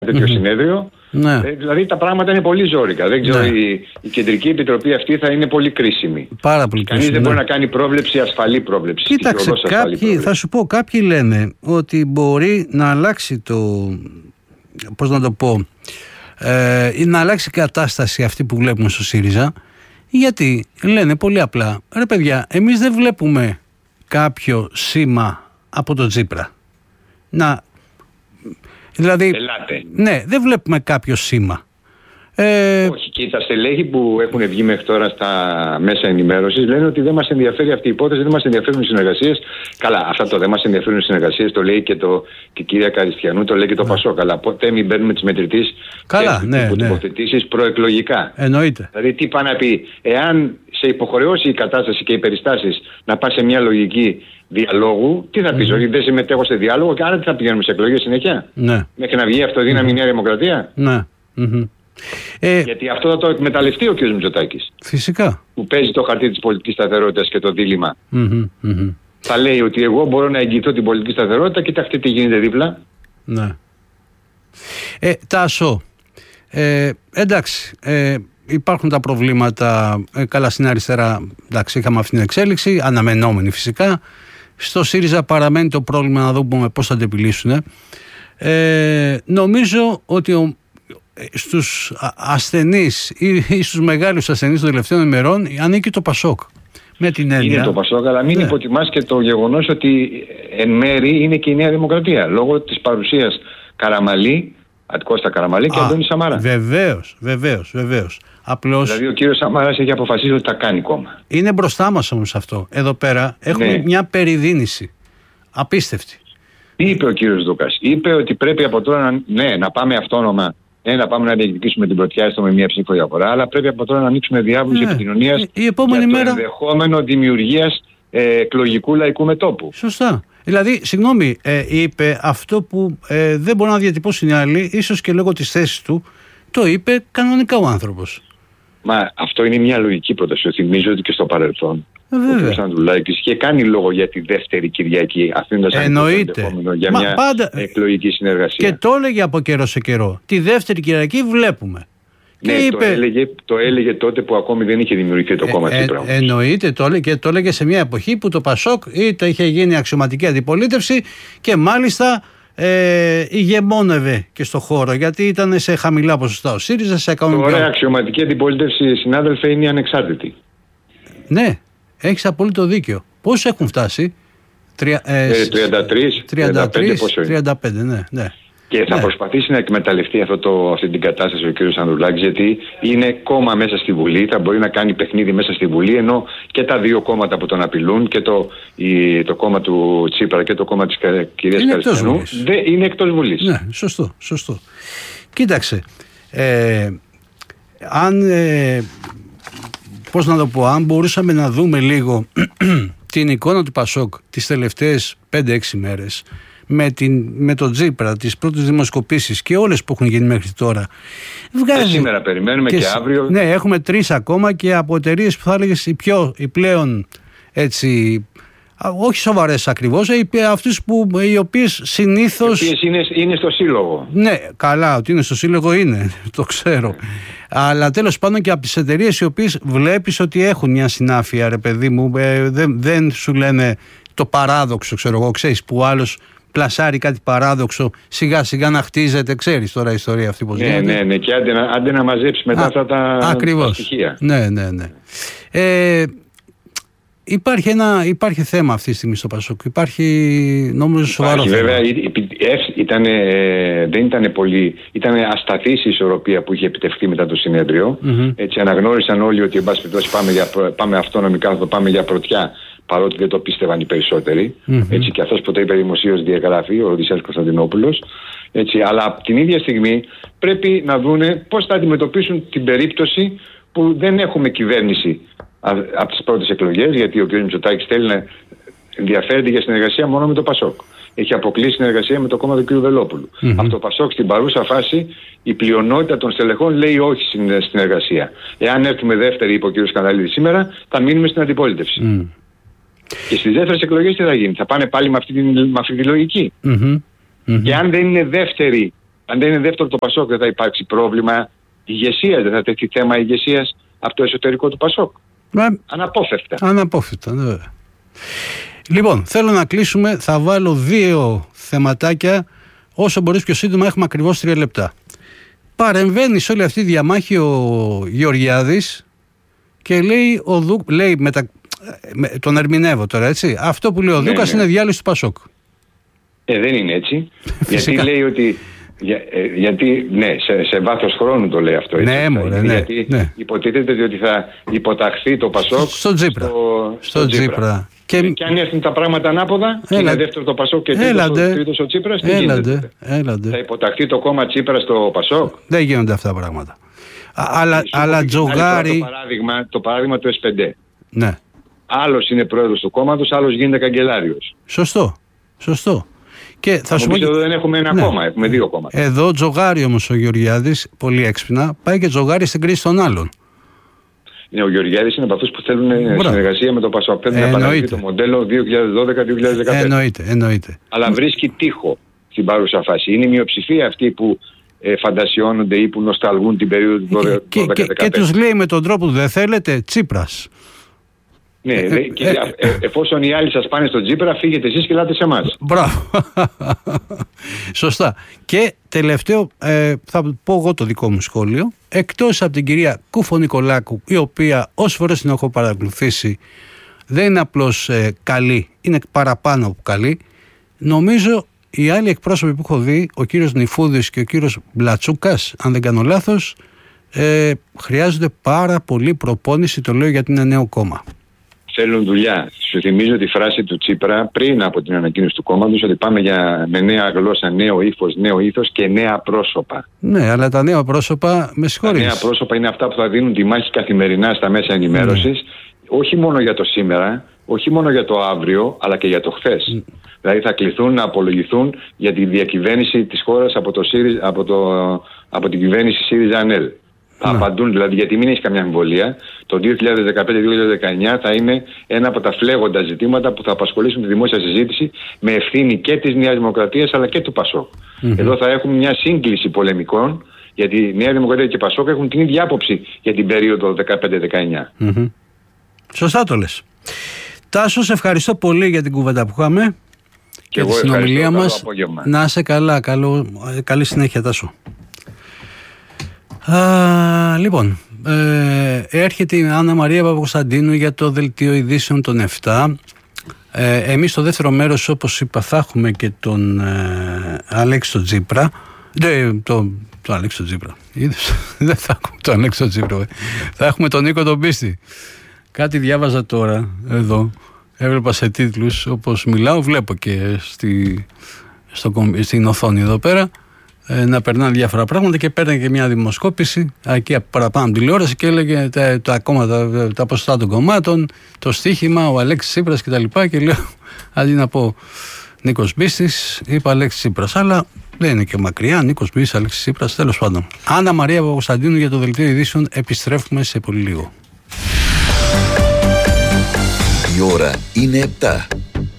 τέτοιο συνέδριο. Ναι. Δηλαδή τα πράγματα είναι πολύ ζόρικα. Δεν ξέρω, η Κεντρική Επιτροπή αυτή θα είναι πολύ κρίσιμη. Πάρα πολύ κρίσιμη. Κανείς δεν μπορεί να κάνει πρόβλεψη, ασφαλή πρόβλεψη. Κοίταξε, θα σου πω, κάποιοι λένε ότι μπορεί να αλλάξει πώς να το πω, να αλλάξει η κατάσταση αυτή που βλέπουμε στο ΣΥΡΙΖΑ, γιατί λένε πολύ απλά, ρε παιδιά, εμείς δεν βλέπουμε κάποιο σήμα από τον Τσίπρα. Δηλαδή, ελάτε. Ναι, δεν βλέπουμε κάποιο σήμα. Όχι, και τα στελέχη που έχουν βγει μέχρι τώρα στα μέσα ενημέρωσης λένε ότι δεν μας ενδιαφέρει αυτή η υπόθεση, δεν μας ενδιαφέρουν οι συνεργασίες. Καλά, αυτά το δεν μας ενδιαφέρουν οι συνεργασίες το λέει και η κυρία Καριστιανού, το λέει και το Πασόκ. Αλλά ποτέ μην μπαίνουμε τις μετρητής και υποθετήσεις προεκλογικά. Εννοείται. Δηλαδή, τι πάει να πει, εάν σε υποχρεώσει η κατάσταση και οι περιστάσεις να πας σε μια λογική διαλόγου, τι θα πεις, ότι δεν συμμετέχω σε διάλογο και άρα τι θα πηγαίνουμε σε εκλογές συνέχεια. Ναι. Μέχρι να βγει αυτοδύναμη Νέα Δημοκρατία. Ναι. Γιατί αυτό θα το εκμεταλλευτεί ο κ. Μητσοτάκης. Φυσικά. Που παίζει το χαρτί της πολιτικής σταθερότητας και το δίλημμα. Θα λέει ότι εγώ μπορώ να εγγυηθώ την πολιτική σταθερότητα, κοιτάξτε τι γίνεται δίπλα. Ναι. Τάσο, εντάξει, υπάρχουν τα προβλήματα, καλά στην αριστερά, εντάξει, είχαμε αυτή την εξέλιξη, αναμενόμενη φυσικά. Στο ΣΥΡΙΖΑ παραμένει το πρόβλημα, να δούμε πώς θα το επιλύσουν. Νομίζω ότι στους ασθενείς ή στους μεγάλους ασθενείς των τελευταίων ημερών ανήκει το Πασόκ. Με την έννοια. Είναι το Πασόκ, αλλά μην υποτιμάς και το γεγονός ότι εν μέρη είναι και η Νέα Δημοκρατία λόγω της παρουσίας Καραμαλή, Κώστα Καραμαλή και Αντώνη Σαμαρά. Βεβαίως. Απλώς, δηλαδή ο κύριος Σαμαράς έχει αποφασίσει ότι τα κάνει κόμμα. Είναι μπροστά μας όμως αυτό. Εδώ πέρα έχουμε μια περιδίνηση απίστευτη. Τι είπε ο κύριος Δούκας? Είπε ότι πρέπει από τώρα να πάμε αυτόνομα, να πάμε να διεκδικήσουμε την πρωτιά έστω με μια ψήφο διαφορά, αλλά πρέπει από τώρα να ανοίξουμε διάβλους επικοινωνίας για το ενδεχόμενο δημιουργίας εκλογικού λαϊκού μετώπου. Σωστά. Δηλαδή, συγγνώμη, είπε αυτό που δεν μπορεί να διατυπώσει οι άλλοι, ίσως και λόγω της θέσης του, το είπε κανονικά ο άνθρωπος. Μα αυτό είναι μια λογική πρόταση. Θυμίζω ότι και στο παρελθόν ο κ. Ανδρουλάκης είχε κάνει λόγο για τη δεύτερη Κυριακή, αφήνοντας ενδεχόμενο για μια εκλογική συνεργασία. Και το έλεγε από καιρό σε καιρό. Τη δεύτερη Κυριακή βλέπουμε. Ναι, το έλεγε τότε που ακόμη δεν είχε δημιουργηθεί το κόμμα Τσίπρα. Εννοείται, το έλεγε σε μια εποχή που το Πασόκ είχε γίνει αξιωματική αντιπολίτευση και μάλιστα ηγεμόνευε και στο χώρο, γιατί ήταν σε χαμηλά ποσοστά ο ΣΥΡΙΖΑ, σε κανονικά. Ωραία, αξιωματική αντιπολίτευση, συνάδελφε, είναι ανεξάρτητη. Ναι, έχεις απόλυτο δίκιο. Πόσοι έχουν φτάσει? 33, 35, ναι. Και θα προσπαθήσει να εκμεταλλευτεί αυτή την κατάσταση ο κ. Ανδρουλάκης, γιατί είναι κόμμα μέσα στη Βουλή, θα μπορεί να κάνει παιχνίδι μέσα στη Βουλή, ενώ και τα δύο κόμματα που τον απειλούν, και το κόμμα του Τσίπρα και το κόμμα της κυρίας Καριστιανού, είναι εκτός Βουλής. Ναι, σωστό. Κοίταξε, πώς να το πω, αν μπορούσαμε να δούμε λίγο την εικόνα του Πασόκ τις τελευταίες 5-6 μέρες, με τον Τσίπρα, τις πρώτες δημοσκοπήσεις και όλες που έχουν γίνει μέχρι τώρα. Σήμερα περιμένουμε και αύριο. Ναι, έχουμε 3 ακόμα και από εταιρείες που θα έλεγες οι πλέον έτσι, όχι σοβαρές ακριβώς, αυτούς οι οποίες συνήθως. Οι οποίες είναι στο σύλλογο. Ναι, καλά, ότι είναι στο σύλλογο είναι, το ξέρω. Αλλά τέλος πάντων και από τις εταιρείες οι οποίες βλέπεις ότι έχουν μια συνάφεια, ρε παιδί μου, δεν σου λένε το παράδοξο, ξέρω εγώ, ξέρεις, που άλλος πλασάρει κάτι παράδοξο, σιγά σιγά να χτίζεται, ξέρεις τώρα η ιστορία αυτή πώς γίνεται. Ναι, και άντε να μαζέψει μετά αυτά τα στοιχεία. Ναι. Υπάρχει θέμα αυτή τη στιγμή στο Πασόκ. Υπάρχει νομίζω σοβαρό θέμα. Βέβαια, δεν ήταν πολύ. Ήταν ασταθής η ισορροπία που είχε επιτευχθεί μετά το συνέδριο. Έτσι αναγνώρισαν όλοι ότι εν πάση περιπτώσει πάμε αυτόνομη κάθοδο, πάμε για πρωτιά. Παρότι δεν το πίστευαν οι περισσότεροι. Έτσι, και αυτός που το είπε δημοσίως διαγράφει, ο Οδυσσέας Κωνσταντινόπουλος. Έτσι, αλλά από την ίδια στιγμή πρέπει να δούνε πώς θα αντιμετωπίσουν την περίπτωση που δεν έχουμε κυβέρνηση από τις πρώτες εκλογές, γιατί ο κ. Μητσοτάκης θέλει να ενδιαφέρεται για συνεργασία μόνο με το Πασόκ. Έχει αποκλείσει συνεργασία με το κόμμα του κ. Βελόπουλου. Από το Πασόκ στην παρούσα φάση η πλειονότητα των στελεχών λέει όχι στην συνεργασία. Εάν έρθουμε δεύτερη, είπε ο κ. Σκανδαλίδης σήμερα, θα μείνουμε στην αντιπολίτευση. Και στις δεύτερες εκλογές τι θα γίνει? Θα πάνε πάλι με αυτή τη λογική. Και αν δεν είναι δεύτερη Αν δεν είναι δεύτερο το Πασόκ, δεν θα υπάρξει πρόβλημα ηγεσίας, δεν θα τεθεί θέμα ηγεσίας από το εσωτερικό του Πασόκ. Αναπόφευκτα. Αναπόφευκτα, βέβαια. Λοιπόν, θέλω να κλείσουμε. Θα βάλω 2 θεματάκια. Όσο μπορείς πιο σύντομα, έχουμε ακριβώς 3 λεπτά. Παρεμβαίνει σε όλη αυτή τη διαμάχη ο Γεωργιάδης και λέει, τον ερμηνεύω τώρα, έτσι. Αυτό που λέει ο Δούκας είναι διάλυση του Πασόκ. Δεν είναι έτσι. Γιατί λέει ότι. Γιατί, σε βάθος χρόνου το λέει αυτό. Έτσι, γιατί υποτίθεται ότι θα υποταχθεί το Πασόκ στο Τσίπρα. Και αν έρθουν τα πράγματα ανάποδα, είναι δεύτερο το Πασόκ και τρίτος ο Τσίπρας, τι γίνεται? Θα υποταχθεί το κόμμα Τσίπρα στο Πασόκ? Δεν γίνονται αυτά τα πράγματα. Αλλά τζογάρι. Το παράδειγμα του S5. Ναι. Άλλος είναι πρόεδρος του κόμματος, άλλος γίνεται καγκελάριος. Σωστό. Και θα σου πω, εδώ δεν έχουμε ένα κόμμα, έχουμε 2 κόμματα. Εδώ τζογάρι όμως ο Γεωργιάδης, πολύ έξυπνα, πάει και τζογάρι στην κρίση των άλλων. Ο Γεωργιάδης είναι από αυτούς που θέλουν συνεργασία με το Πασόκ. Θέλουν να επαναληφθεί το μοντέλο 2012-2015. Εννοείται. Αλλά βρίσκει τείχο στην παρούσα φάση. Είναι η μειοψηφία αυτή που φαντασιώνονται ή που νοσταλγούν την περίοδο του 2012-2015. Και τους λέει με τον τρόπο που δεν θέλετε, Τσίπρας. Ναι, και εφόσον οι άλλοι σας πάνε στον Τσίπρα, φύγετε εσείς και ελάτε σε εμάς. Μπράβο. Σωστά. Και τελευταίο, θα πω εγώ το δικό μου σχόλιο. Εκτός από την κυρία Κούφο-Νικολάκου, η οποία όσες φορές την έχω παρακολουθήσει δεν είναι απλώς καλή, είναι παραπάνω από καλή. Νομίζω οι άλλοι εκπρόσωποι που έχω δει, ο κύριος Νιφούδης και ο κύριος Μπλατσούκας, αν δεν κάνω λάθος, χρειάζονται πάρα πολύ προπόνηση, το λέω γιατί είναι νέο κόμμα. Θέλουν δουλειά. Σου θυμίζω τη φράση του Τσίπρα πριν από την ανακοίνωση του κόμματος ότι πάμε με νέα γλώσσα, νέο ήθος και νέα πρόσωπα. Ναι, αλλά τα νέα πρόσωπα, με συγχωρείς. Τα νέα πρόσωπα είναι αυτά που θα δίνουν τη μάχη καθημερινά στα μέσα ενημέρωσης, όχι μόνο για το σήμερα, όχι μόνο για το αύριο, αλλά και για το χθες. Δηλαδή θα κληθούν να απολογηθούν για τη διακυβέρνηση της χώρας από την κυβέρνηση ΣΥΡΙΖΑ-ΑΝΕΛ. Θα απαντούν δηλαδή, γιατί μην έχει καμιά αμφιβολία, το 2015-2019 θα είναι ένα από τα φλέγοντα ζητήματα που θα απασχολήσουν τη δημόσια συζήτηση με ευθύνη και της Νέας Δημοκρατίας αλλά και του Πασόκ. Εδώ θα έχουμε μια σύγκληση πολεμικών, γιατί η Νέα Δημοκρατία και η Πασόκ έχουν την ίδια άποψη για την περίοδο 15-19. Σωστά το λες. Τάσο, σε ευχαριστώ πολύ για την κουβέντα που είχαμε και τη συνομιλία μας. Να είσαι καλά, καλή συνέχεια, Τάσο. Λοιπόν, έρχεται η Άννα Μαρία Παπακοσταντίνου για το δελτίο ειδήσεων των 7. Εμείς στο δεύτερο μέρος, όπως είπα, θα έχουμε και τον Αλέξη τον Τσίπρα. Τον Αλέξη τον Τσίπρα. Δεν θα έχουμε τον Αλέξη τον Τσίπρα. Θα έχουμε τον Νίκο τον Πίστη. Κάτι διάβαζα τώρα εδώ. Έβλεπα σε τίτλους, όπως μιλάω, βλέπω και στην οθόνη εδώ πέρα. Να περνάνε διάφορα πράγματα και παίρνει και μια δημοσκόπηση εκεί παραπάνω τηλεόραση και έλεγε τα ποσοστά των κομμάτων, το στοίχημα, ο Αλέξης Τσίπρας κτλ. Και λέω, αντί να πω Νίκος Μπίστης, είπα Αλέξης Τσίπρας. Αλλά δεν είναι και μακριά, Νίκος Μπίστης, Αλέξης Τσίπρας, τέλος πάντων. Άννα Μαρία Παπακοσταντίνου για το δελτίο ειδήσεων. Επιστρέφουμε σε πολύ λίγο. Η ώρα είναι 7.